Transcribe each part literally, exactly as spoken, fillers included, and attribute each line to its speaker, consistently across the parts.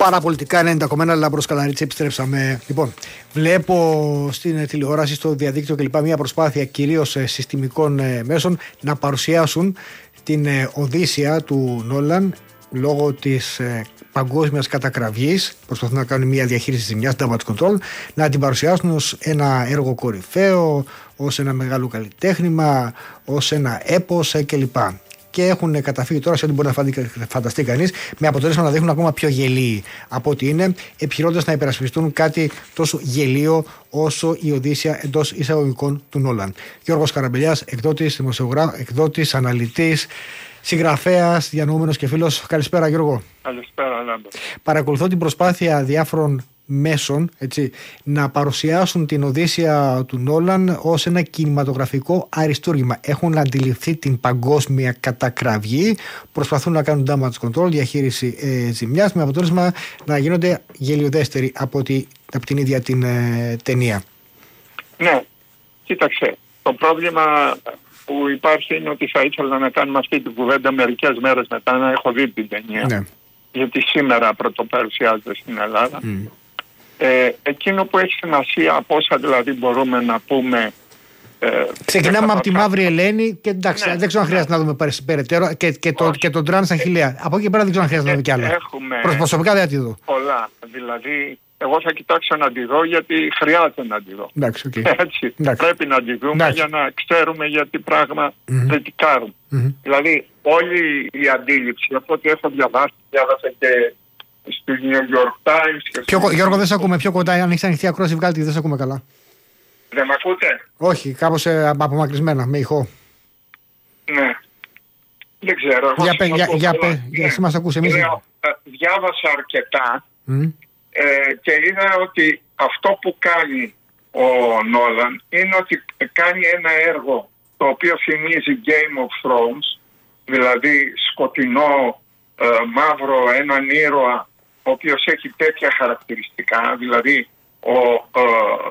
Speaker 1: Παραπολιτικά ενενήντα κόμμα ένα Λάμπρος Καλαρίτης, επιστρέψαμε. Λοιπόν, βλέπω στην τηλεόραση, στο διαδίκτυο κλπ. Μια προσπάθεια κυρίως συστημικών μέσων να παρουσιάσουν την Οδύσσεια του Νόλαν λόγω της παγκόσμιας κατακραυγής. Προσπαθούν να κάνουν μια διαχείριση ζημιάς, damage control, να την παρουσιάσουν ως ένα έργο κορυφαίο, ως ένα μεγάλο καλλιτέχνημα, ως ένα έπος κλπ. Και έχουν καταφύγει τώρα σε ό,τι μπορεί να φανταστεί κανείς, με αποτέλεσμα να δείχνουν ακόμα πιο γελίοι από ό,τι είναι, επιχειρώντας να υπερασπιστούν κάτι τόσο γελίο όσο η Οδύσσεια εντός εισαγωγικών του Νόλαν. Γιώργος Καραμπελιάς, εκδότης, δημοσιογράφος, εκδότης, αναλυτής, συγγραφέας, διανοούμενος και φίλος. Καλησπέρα, Γιώργο.
Speaker 2: Καλησπέρα, Λάμπρο.
Speaker 1: Παρακολουθώ την προσπάθεια διάφορων μέσων, έτσι, να παρουσιάσουν την Οδύσσεια του Νόλαν ως ένα κινηματογραφικό αριστούργημα. Έχουν αντιληφθεί την παγκόσμια κατακραυγή, προσπαθούν να κάνουν damage control, διαχείριση ε, ζημιάς, με αποτέλεσμα να γίνονται γελιοδέστεροι από, τη, από την ίδια την ε, ταινία.
Speaker 2: Ναι, κοίταξε. Το πρόβλημα που υπάρχει είναι ότι θα ήθελα να κάνουμε αυτή την κουβέντα μερικές μέρες μετά να έχω δει την ταινία. Ναι. Γιατί σήμερα πρωτοπαρουσιάζεται στην Ελλάδα. Mm. Ε, εκείνο που έχει σημασία, από όσα δηλαδή μπορούμε να πούμε. Ε,
Speaker 1: Ξεκινάμε από τη Μαύρη Ελένη και εντάξει, ναι, δεν ξέρω αν χρειάζεται ναι. να δούμε περαιτέρω και, και, το, και τον Τρανς Αχιλλέα. Από εκεί πέρα δεν ξέρω αν χρειάζεται να δούμε κι άλλα. Προς προσωπικά δεν τη δω.
Speaker 2: Πολλά. Δηλαδή, εγώ θα κοιτάξω να τη δω γιατί χρειάζεται να τη δω.
Speaker 1: Εντάξει, okay.
Speaker 2: Έτσι.
Speaker 1: Εντάξει.
Speaker 2: Πρέπει να τη δούμε εντάξει. για να ξέρουμε για τι πράγμα mm-hmm. κριτικάρουν. Mm-hmm. Δηλαδή, όλη η αντίληψη, από ό,τι έχω διαβάσει, διάβασα και στο New York Times. Και
Speaker 1: πιο, στο... Γιώργο, δεν σε ακούμε πιο κοντά. Αν έχεις ανοιχτή ακρόαση, βγάλει τη, δεν σε ακούμε καλά.
Speaker 2: Δεν με ακούτε?
Speaker 1: Όχι, κάπως ε, απομακρυσμένα, με ηχό.
Speaker 2: Ναι. Δεν ξέρω.
Speaker 1: Για πε, για, για, πε, για εσύ μας ακούς εμείς.
Speaker 2: Διάβασα αρκετά mm. ε, και είδα ότι αυτό που κάνει ο Νόλαν είναι ότι κάνει ένα έργο το οποίο θυμίζει Game of Thrones, δηλαδή σκοτεινό, ε, μαύρο, έναν ήρωα ο οποίος έχει τέτοια χαρακτηριστικά, δηλαδή ο ε,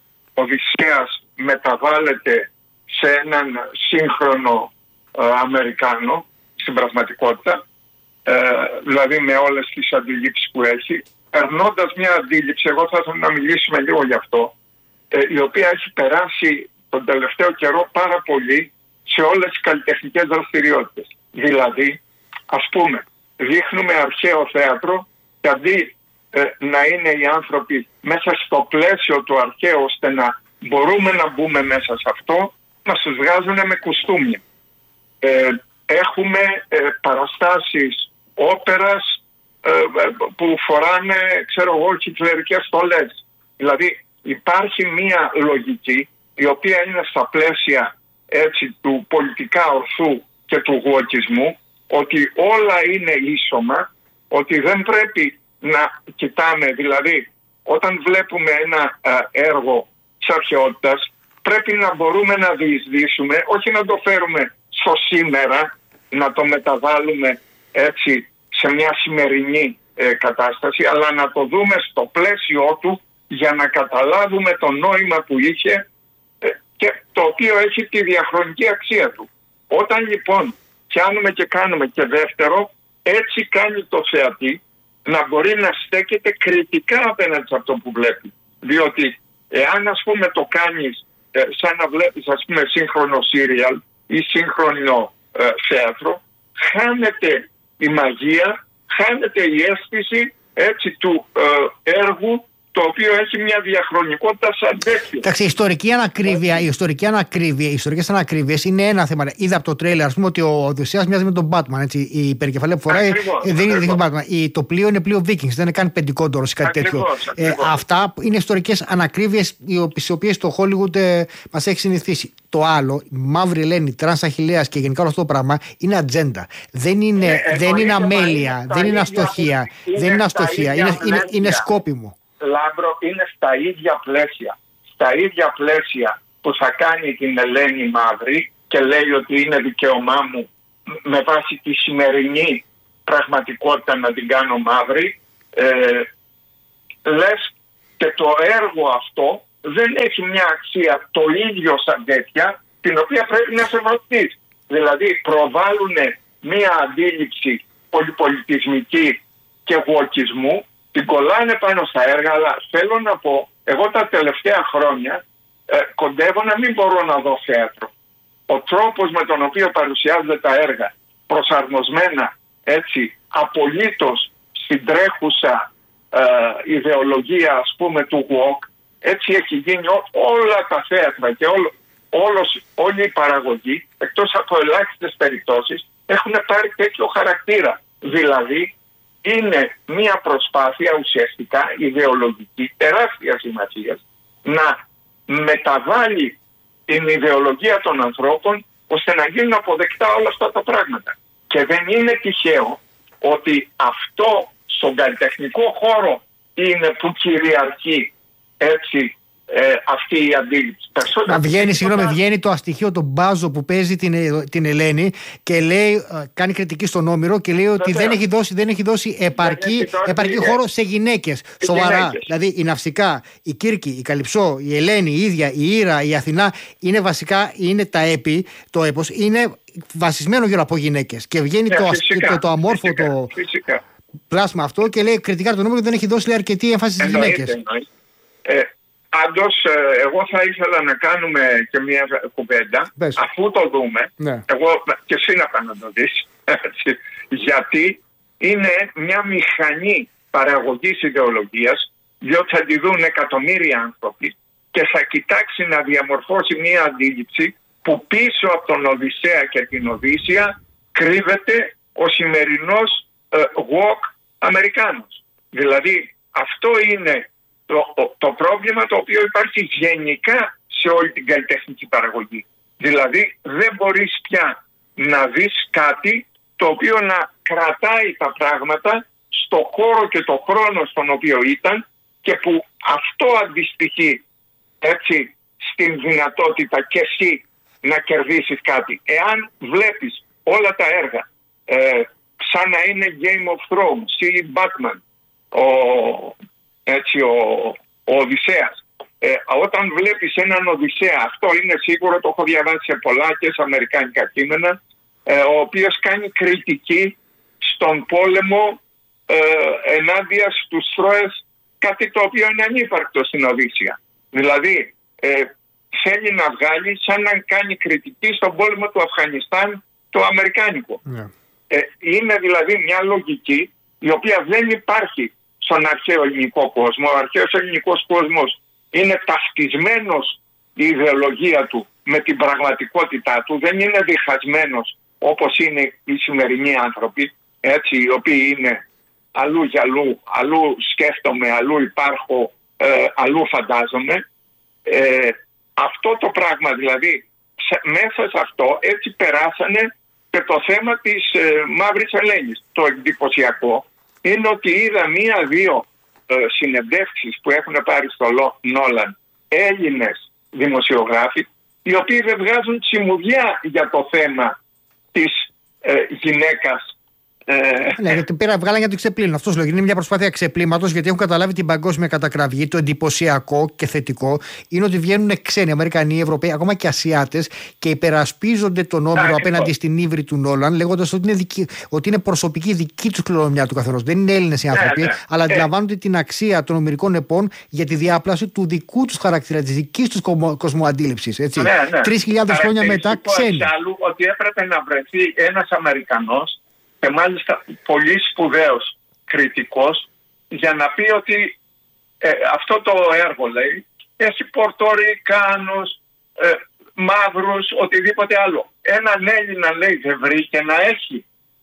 Speaker 2: Οδυσσέας μεταβάλλεται σε έναν σύγχρονο ε, Αμερικάνο στην πραγματικότητα, ε, δηλαδή με όλες τις αντιλήψεις που έχει, περνώντας μια αντίληψη, εγώ θα ήθελα να μιλήσουμε λίγο γι' αυτό, ε, η οποία έχει περάσει τον τελευταίο καιρό πάρα πολύ σε όλες τις καλλιτεχνικές δραστηριότητες. Δηλαδή, ας πούμε, δείχνουμε αρχαίο θέατρο και αντί ε, να είναι οι άνθρωποι μέσα στο πλαίσιο του αρχαίου ώστε να μπορούμε να μπούμε μέσα σε αυτό, μας τους βγάζουν με κουστούμια. Ε, έχουμε ε, παραστάσεις όπερας ε, που φοράνε, ξέρω εγώ, χιτλερικές στολές. Δηλαδή υπάρχει μία λογική η οποία είναι στα πλαίσια έτσι του πολιτικά ορθού και του γουοκισμού, ότι όλα είναι ίσωμα, ότι δεν πρέπει να κοιτάμε, δηλαδή όταν βλέπουμε ένα α, έργο της αρχαιότητας πρέπει να μπορούμε να διεισδύσουμε, όχι να το φέρουμε στο σήμερα, να το μεταβάλουμε έτσι σε μια σημερινή ε, κατάσταση, αλλά να το δούμε στο πλαίσιο του για να καταλάβουμε το νόημα που είχε ε, και το οποίο έχει τη διαχρονική αξία του. Όταν λοιπόν πιάνουμε και κάνουμε και δεύτερο, έτσι κάνει το θεατή να μπορεί να στέκεται κριτικά απέναντι σε αυτό που βλέπει. Διότι εάν ας πούμε το κάνεις ε, σαν να βλέπεις ας πούμε σύγχρονο σύριαλ ή σύγχρονο ε, θέατρο, χάνεται η μαγεία, χάνεται η αίσθηση έτσι του ε, έργου, το οποίο έχει μια διαχρονικότητα σαν τέτοιο.
Speaker 1: Εντάξει, η ιστορική ανακρίβεια, η ιστορική ανακρίβεια, οι ιστορικές ανακρίβειες είναι ένα θέμα. Είδα από το τρέιλερ, ας πούμε, ότι ο Οδυσσέας μοιάζει με τον Batman. Έτσι. Η υπερκεφαλαία που φοράει δεν είναι τον Batman. Το πλοίο είναι πλοίο Vikings, δεν είναι καν πεντηκόντορος ή κάτι ακριβώς, τέτοιο. Ακριβώς. Ε, αυτά είναι ιστορικές ανακρίβειες, οι οποίες το Hollywood ε, μας έχει συνηθίσει. Το άλλο, Μαύρη Ελένη, Τρανς Αχιλλέας και γενικά όλο αυτό το πράγμα είναι ατζέντα. Δεν είναι, ε, δεν είναι αμέλεια, δεν είναι αστοχία. Δεν είναι αστοχία, είναι σκόπιμο.
Speaker 2: Λάμπρο, είναι στα ίδια πλαίσια. Στα ίδια πλαίσια που θα κάνει την Ελένη μαύρη και λέει ότι είναι δικαίωμά μου με βάση τη σημερινή πραγματικότητα να την κάνω μαύρη. Ε, λες και το έργο αυτό δεν έχει μια αξία το ίδιο σαν τέτοια, την οποία πρέπει να σεβαστείς. Δηλαδή προβάλλουν μια αντίληψη πολυπολιτισμική και γουοκισμού, την κολλάνε πάνω στα έργα, αλλά θέλω να πω, εγώ τα τελευταία χρόνια ε, κοντεύω να μην μπορώ να δω θέατρο. Ο τρόπος με τον οποίο παρουσιάζονται τα έργα, προσαρμοσμένα έτσι απολύτως στην τρέχουσα ε, ιδεολογία, ας πούμε, του walk, έτσι έχει γίνει ό, όλα τα θέατρα και όλο, όλος, όλη η παραγωγή, εκτός από ελάχιστες περιπτώσεις, έχουν πάρει τέτοιο χαρακτήρα. Δηλαδή είναι μια προσπάθεια ουσιαστικά ιδεολογική τεράστια σημασία να μεταβάλει την ιδεολογία των ανθρώπων ώστε να γίνουν αποδεκτά όλα αυτά τα πράγματα. Και δεν είναι τυχαίο ότι αυτό στον καλλιτεχνικό χώρο είναι που κυριαρχεί έτσι ε, αυτή η αντίληψη.
Speaker 1: Να βγαίνει, συγγνώμη, βγαίνει το αστοιχείο, τον Μπάζο που παίζει την, την Ελένη και λέει, κάνει κριτική στον Όμηρο και λέει ότι δεν έχει δώσει, δεν έχει δώσει επαρκή, έχει δώσει επαρκή χώρο σε γυναίκες. Σοβαρά. Γυναίκες. Δηλαδή η Ναυσικά, η Κύρκη, η Καλυψό, η Ελένη, η ίδια, η Ήρα, η Αθηνά είναι βασικά, είναι τα έπι, το έπος, είναι βασισμένο γύρω από γυναίκες. Και βγαίνει yeah, το, φυσικά, το, το αμόρφωτο φυσικά, φυσικά. πλάσμα αυτό και λέει κριτικά τον Όμηρο δεν έχει δώσει λέει, αρκετή έμφαση στις γυναίκες.
Speaker 2: Ε, Πάντως, εγώ θα ήθελα να κάνουμε και μια κουβέντα, Πες. αφού το δούμε, ναι. εγώ και εσύ να πάνε να το δεις, έτσι, γιατί είναι μια μηχανή παραγωγής ιδεολογίας, διότι θα τη δουν εκατομμύρια άνθρωποι και θα κοιτάξει να διαμορφώσει μια αντίληψη που πίσω από τον Οδυσσέα και την Οδύσσεια κρύβεται ο σημερινός ε, walk Αμερικάνος. Δηλαδή, αυτό είναι Το, το πρόβλημα το οποίο υπάρχει γενικά σε όλη την καλλιτεχνική παραγωγή. Δηλαδή δεν μπορείς πια να δεις κάτι το οποίο να κρατάει τα πράγματα στο χώρο και το χρόνο στον οποίο ήταν και που αυτό αντιστοιχεί έτσι στην δυνατότητα και εσύ να κερδίσεις κάτι. Εάν βλέπεις όλα τα έργα ε, σαν να είναι Game of Thrones ή Batman, ο έτσι ο, ο Οδυσσέας. Ε, όταν βλέπεις έναν Οδυσσέα, αυτό είναι σίγουρο, το έχω διαβάσει σε πολλά και σε αμερικάνικα κείμενα, ε, ο οποίος κάνει κριτική στον πόλεμο ε, ενάντια στους Τρώες, κάτι το οποίο είναι ανύπαρκτο στην Οδύσσεια. Δηλαδή ε, θέλει να βγάλει σαν να κάνει κριτική στον πόλεμο του Αφγανιστάν το αμερικάνικο. Yeah. Ε, είναι δηλαδή μια λογική η οποία δεν υπάρχει στον αρχαίο ελληνικό κόσμο. Ο αρχαίος ελληνικός κόσμος είναι ταυτισμένος η ιδεολογία του με την πραγματικότητά του, δεν είναι διχασμένος όπως είναι οι σημερινοί άνθρωποι, έτσι, οι οποίοι είναι αλλού για αλλού, αλλού σκέφτομαι, αλλού υπάρχω, ε, αλλού φαντάζομαι. Ε, αυτό το πράγμα δηλαδή, σε, μέσα σε αυτό έτσι περάσανε και το θέμα της ε, Μαύρης Ελένης. Το εντυπωσιακό είναι ότι είδα μία-δύο ε, συνεντεύξεις που έχουν πάρει στο Νόλαν Έλληνες δημοσιογράφοι, οι οποίοι δεν βγάζουν τσιμουδιά για το θέμα της ε, γυναίκας. Ε,
Speaker 1: ναι, γιατί πήρα, βγάλαν για το ξεπλύνουν. Αυτό λέω. Είναι μια προσπάθεια ξεπλήματος, γιατί έχουν καταλάβει την παγκόσμια κατακραυγή. Το εντυπωσιακό και θετικό είναι ότι βγαίνουν ξένοι, Αμερικανοί, Ευρωπαίοι, ακόμα και Ασιάτες και υπερασπίζονται τον Όμηρο απέναντι στην ύβρη του Νόλαν, λέγοντας ότι είναι, δική, ότι είναι προσωπική δική τους κληρονομιά του καθενός. Δεν είναι Έλληνες οι άνθρωποι, ναι, ναι. αλλά αντιλαμβάνονται την αξία των ομηρικών επών για τη διάπλαση του δικού τους χαρακτήρα, της δικής τους κοσμοαντίληψης. Ναι, ναι. Τρεις χιλιάδες χρόνια μετά ξένοι.
Speaker 2: Εξάλλου ότι έπρεπε να βρεθεί ένας Αμερικανός και μάλιστα πολύ σπουδαίος κριτικός για να πει ότι ε, αυτό το έργο, λέει, έχει Πορτορικάνους, ε, μαύρους, οτιδήποτε άλλο. Έναν Έλληνα, λέει, δεν βρήκε να έχει.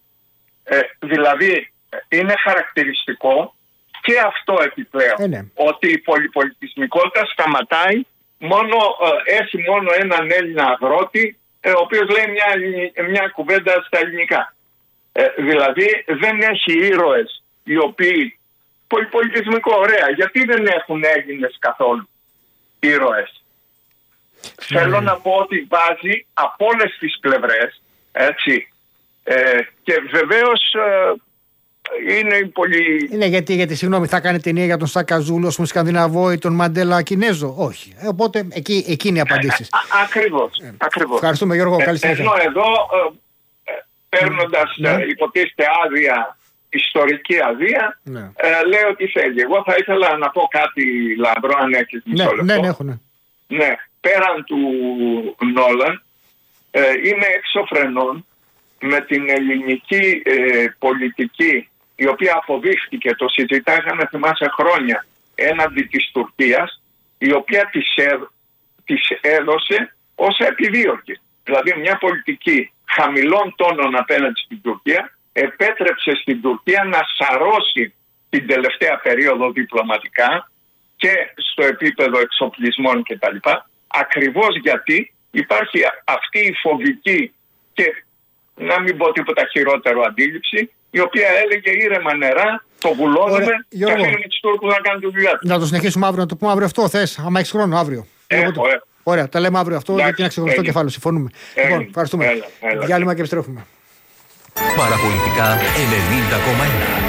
Speaker 2: Ε, δηλαδή είναι χαρακτηριστικό και αυτό επιπλέον, ε, ναι. ότι η πολυπολιτισμικότητα σταματάει μόνο, ε, έχει μόνο έναν Έλληνα αγρότη, ε, ο οποίος λέει μια, μια κουβέντα στα ελληνικά. Ε, δηλαδή δεν έχει ήρωες οι οποίοι, πολυπολιτισμικό, ωραία, γιατί δεν έχουν Έλληνες καθόλου ήρωες. Mm. Θέλω να πω ότι βάζει από όλες τις πλευρές, έτσι, ε, και βεβαίως ε, είναι πολύ...
Speaker 1: Είναι γιατί, γιατί συγγνώμη, θα κάνει ταινία για τον Σακαζούλο, τον Σκανδιναβό ή τον Μαντέλα Κινέζο? Όχι. Ε, οπότε εκεί, εκεί είναι οι απαντήσεις.
Speaker 2: Ε, α, ακριβώς, ε, ακριβώς.
Speaker 1: Ευχαριστούμε, Γιώργο. Καλή συνέχεια.
Speaker 2: Ενώ εδώ... Ε, παίρνοντας, ναι. υποτίθεται, άδεια ιστορική αδεία,
Speaker 1: ναι.
Speaker 2: ε, λέει ότι θέλει. Εγώ θα ήθελα να πω κάτι, Λαμπρό, αν έχεις μισό λεπτό.
Speaker 1: Ναι, ναι, έχω, ναι.
Speaker 2: Ναι, πέραν του Νόλαν, ε, είμαι εξωφρενών με την ελληνική ε, πολιτική, η οποία αποδείχθηκε, το συζητάγαμε, θυμάσαι, χρόνια έναντι της Τουρκίας, η οποία της, ε, της έδωσε ως επιδίωκη. Δηλαδή μια πολιτική χαμηλών τόνων απέναντι στην Τουρκία επέτρεψε στην Τουρκία να σαρώσει την τελευταία περίοδο διπλωματικά και στο επίπεδο εξοπλισμών κτλ. Ακριβώς γιατί υπάρχει αυτή η φοβική και, να μην πω τίποτα χειρότερο, αντίληψη, η οποία έλεγε ήρεμα νερά, το βουλώνουμε και αφήνουμε τους Τούρκους να κάνουν τη δουλειά τους.
Speaker 1: Να το συνεχίσουμε αύριο, να το πούμε αύριο αυτό, θες, άμα έχεις χρόνο αύριο.
Speaker 2: Έχω, έχω.
Speaker 1: Ωραία, τα λέμε αύριο αυτό.
Speaker 2: Εντάξει,
Speaker 1: γιατί είναι ξεχωριστό κεφάλαιο. Συμφωνούμε.
Speaker 2: Έγινε.
Speaker 1: Λοιπόν, ευχαριστούμε.
Speaker 2: Έλα, έλα.
Speaker 1: Διάλειμμα και επιστρέφουμε.
Speaker 3: Παραπολιτικά ενενήντα κόμμα ένα.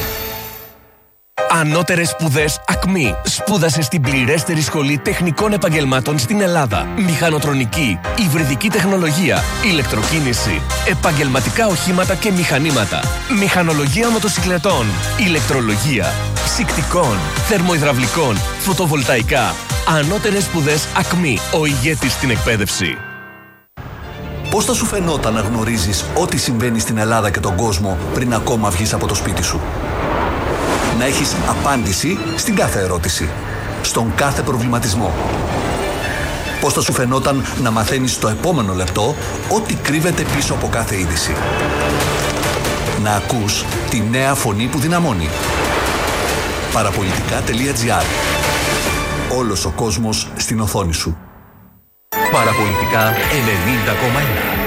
Speaker 3: Ανώτερες σπουδές ΑΚΜΗ. Σπούδασε στην πληρέστερη σχολή τεχνικών επαγγελμάτων στην Ελλάδα. Μηχανοτρονική, υβριδική τεχνολογία, ηλεκτροκίνηση, επαγγελματικά οχήματα και μηχανήματα, μηχανολογία μοτοσυκλετών, ηλεκτρολογία, ψυκτικών, θερμοϊδραυλικών, φωτοβολταϊκά. Ανώτερες σπουδές ΑΚΜΗ. Ο ηγέτης στην εκπαίδευση.
Speaker 4: Πώς θα σου φαινόταν να γνωρίζεις ό,τι συμβαίνει στην Ελλάδα και τον κόσμο πριν ακόμα βγεις από το σπίτι σου? Να έχεις απάντηση στην κάθε ερώτηση, στον κάθε προβληματισμό. Πώς θα σου φαινόταν να μαθαίνεις στο επόμενο λεπτό ό,τι κρύβεται πίσω από κάθε είδηση? Να ακούς τη νέα φωνή που δυναμώνει. Παραπολιτικά τελεία τζι άρ. Όλος ο κόσμος στην οθόνη σου.
Speaker 3: Παραπολιτικά ενενήντα κόμμα ένα.